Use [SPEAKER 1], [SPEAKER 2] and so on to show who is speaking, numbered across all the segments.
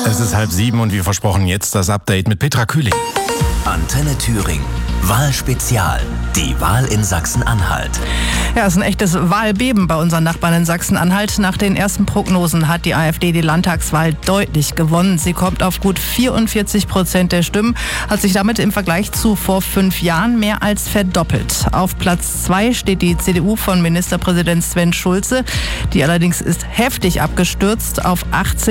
[SPEAKER 1] Es ist 6:30 und wie versprochen jetzt das Update mit Petra Kühling.
[SPEAKER 2] Antenne Thüringen. Wahlspezial. Die Wahl in Sachsen-Anhalt.
[SPEAKER 3] Ja, es ist ein echtes Wahlbeben bei unseren Nachbarn in Sachsen-Anhalt. Nach den ersten Prognosen hat die AfD die Landtagswahl deutlich gewonnen. Sie kommt auf gut 44% der Stimmen, hat sich damit im Vergleich zu vor 5 Jahren mehr als verdoppelt. Auf Platz 2 steht die CDU von Ministerpräsident Sven Schulze. Die allerdings ist heftig abgestürzt auf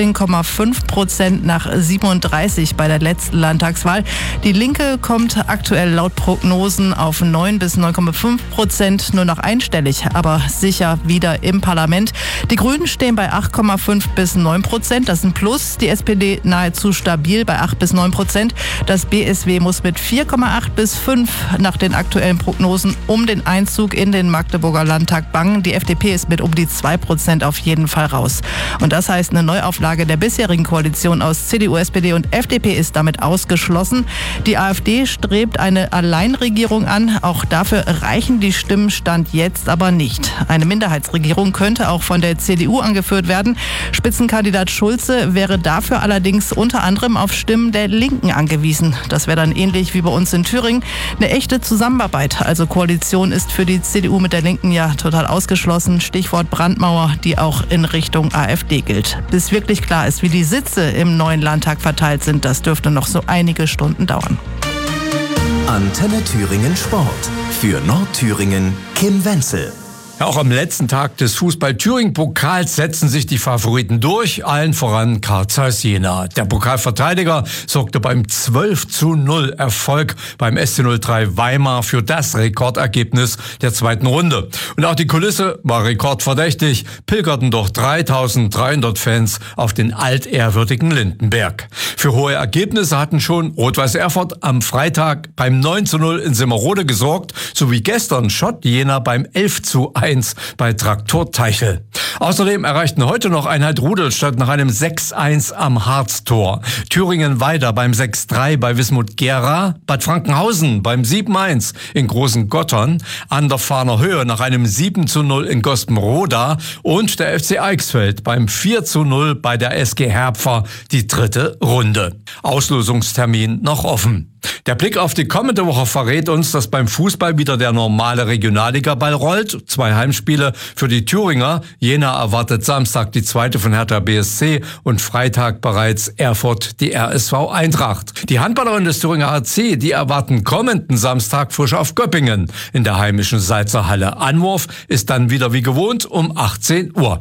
[SPEAKER 3] 18,5% nach 37 bei der letzten Landtagswahl. Die Linke kommt aktuell laut Prognosen auf 9 bis 9,5%, nur noch einstellig, aber sicher wieder im Parlament. Die Grünen stehen bei 8,5 bis 9%, das ist ein Plus. Die SPD nahezu stabil bei 8 bis 9%. Das BSW muss mit 4,8 bis 5 nach den aktuellen Prognosen um den Einzug in den Magdeburger Landtag bangen. Die FDP ist mit um die 2% auf jeden Fall raus. Und das heißt, eine Neuauflage der bisherigen Koalition aus CDU, SPD und FDP ist damit ausgeschlossen. Die AfD strebt eine Alleinregierung an. Auch dafür reichen die Stimmen Stand jetzt aber nicht. Eine Minderheitsregierung könnte auch von der CDU angeführt werden. Spitzenkandidat Schulze wäre dafür allerdings unter anderem auf Stimmen der Linken angewiesen. Das wäre dann ähnlich wie bei uns in Thüringen eine echte Zusammenarbeit. Also Koalition ist für die CDU mit der Linken ja total ausgeschlossen. Stichwort Brandmauer, die auch in Richtung AfD gilt. Bis wirklich klar ist, wie die Sitze im neuen Landtag verteilt sind, das dürfte noch so einige Stunden dauern.
[SPEAKER 2] Antenne Thüringen Sport. Für Nordthüringen Kim Wenzel.
[SPEAKER 4] Auch am letzten Tag des Fußball-Thüringen-Pokals setzen sich die Favoriten durch, allen voran Carl Zeiss Jena. Der Pokalverteidiger sorgte beim 12:0 Erfolg beim SC03 Weimar für das Rekordergebnis der zweiten Runde. Und auch die Kulisse war rekordverdächtig, pilgerten doch 3.300 Fans auf den altehrwürdigen Lindenberg. Für hohe Ergebnisse hatten schon Rot-Weiß Erfurt am Freitag beim 9:0 in Simmerode gesorgt, sowie gestern Schott Jena beim 11:1 bei Traktor Teichel. Außerdem erreichten heute noch Einheit Rudolstadt nach einem 6:1 am Harztor. Thüringen weiter beim 6:3 bei Wismut Gera, Bad Frankenhausen beim 7:1 in Großen Gottern, an der Fahner Höhe nach einem 7:0 in Gospenroda und der FC Eichsfeld beim 4:0 bei der SG Herpfer die dritte Runde. Auslosungstermin noch offen. Der Blick auf die kommende Woche verrät uns, dass beim Fußball wieder der normale Regionalliga-Ball rollt. 2 Heimspiele für die Thüringer. Jena erwartet Samstag die zweite von Hertha BSC und Freitag bereits Erfurt die RSV Eintracht. Die Handballerinnen des Thüringer HC, die erwarten kommenden Samstag frisch auf Göppingen in der heimischen Salzer Halle. Anwurf ist dann wieder wie gewohnt um 18 Uhr.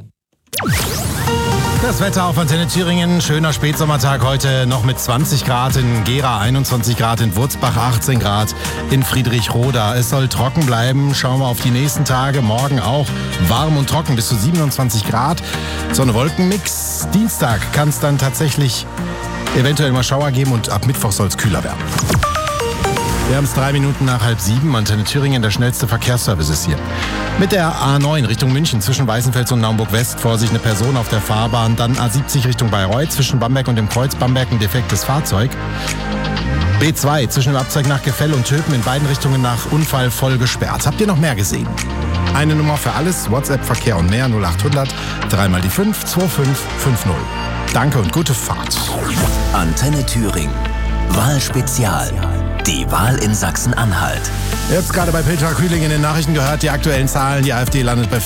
[SPEAKER 1] Das Wetter auf Antenne Thüringen, schöner Spätsommertag heute noch mit 20 Grad in Gera, 21 Grad in Wurzbach, 18 Grad in Friedrichroda. Es soll trocken bleiben, schauen wir auf die nächsten Tage, morgen auch warm und trocken, bis zu 27 Grad. Sonne-Wolken-Mix, Dienstag kann es dann tatsächlich eventuell mal Schauer geben und ab Mittwoch soll es kühler werden. Wir haben es 3 Minuten nach 6:30. Antenne Thüringen, der schnellste Verkehrsservice ist hier. Mit der A9 Richtung München zwischen Weißenfels und Naumburg-West vor sich eine Person auf der Fahrbahn. Dann A70 Richtung Bayreuth zwischen Bamberg und dem Kreuz Bamberg ein defektes Fahrzeug. B2 zwischen dem Abzweig nach Gefell und Töpen in beiden Richtungen nach Unfall voll gesperrt. Habt ihr noch mehr gesehen? Eine Nummer für alles, WhatsApp, Verkehr und mehr 0800 3 mal die 5 2550. Danke und gute Fahrt.
[SPEAKER 2] Antenne Thüringen. Wahlspezial. Die Wahl in Sachsen-Anhalt.
[SPEAKER 1] Jetzt gerade bei Petra Kühling in den Nachrichten gehört, die aktuellen Zahlen. Die AfD landet bei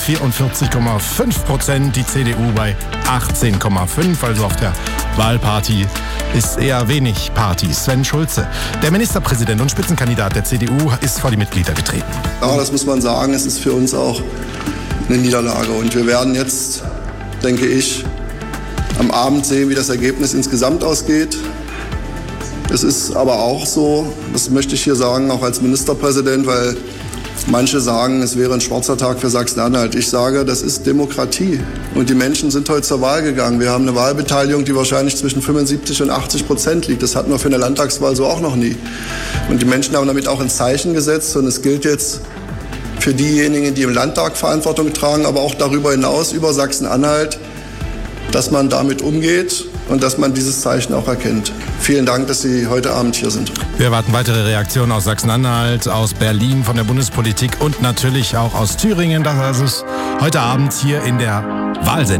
[SPEAKER 1] 44,5%, die CDU bei 18,5%. Also auf der Wahlparty ist eher wenig Party. Sven Schulze, der Ministerpräsident und Spitzenkandidat der CDU, ist vor die Mitglieder getreten.
[SPEAKER 5] Ja, das muss man sagen, es ist für uns auch eine Niederlage. Und wir werden jetzt, denke ich, am Abend sehen, wie das Ergebnis insgesamt ausgeht. Es ist aber auch so, das möchte ich hier sagen, auch als Ministerpräsident, weil manche sagen, es wäre ein schwarzer Tag für Sachsen-Anhalt. Ich sage, das ist Demokratie. Und die Menschen sind heute zur Wahl gegangen. Wir haben eine Wahlbeteiligung, die wahrscheinlich zwischen 75% und 80% liegt. Das hatten wir für eine Landtagswahl so auch noch nie. Und die Menschen haben damit auch ein Zeichen gesetzt. Und es gilt jetzt für diejenigen, die im Landtag Verantwortung tragen, aber auch darüber hinaus, über Sachsen-Anhalt, dass man damit umgeht und dass man dieses Zeichen auch erkennt. Vielen Dank, dass Sie heute Abend hier sind.
[SPEAKER 1] Wir erwarten weitere Reaktionen aus Sachsen-Anhalt, aus Berlin, von der Bundespolitik und natürlich auch aus Thüringen. Das ist heute Abend hier in der Wahlsendung.